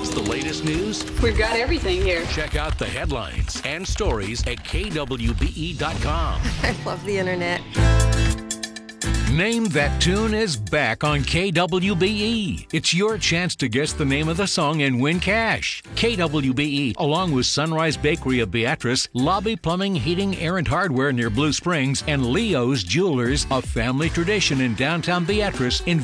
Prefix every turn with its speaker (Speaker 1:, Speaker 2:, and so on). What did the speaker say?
Speaker 1: What's the latest news?
Speaker 2: We've got everything here.
Speaker 1: Check out the headlines and stories at kwbe.com.
Speaker 3: I love the internet.
Speaker 4: Name That Tune is back on KWBE. It's your chance to guess the name of the song and win cash. KWBE, along with Sunrise Bakery of Beatrice, Lobby Plumbing, Heating, Air and Hardware near Blue Springs, and Leo's Jewelers, a family tradition in downtown Beatrice,